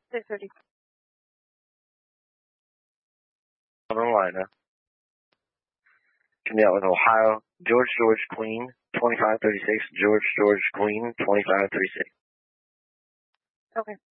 6:30. Carolina. Canal in Ohio. George Queen, 2536. George Queen, 2536. Okay.